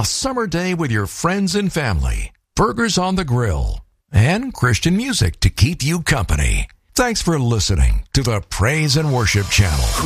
a summer day with your friends and family, burgers on the grill, and Christian music to keep you company. Thanks for listening to the Praise and Worship Channel.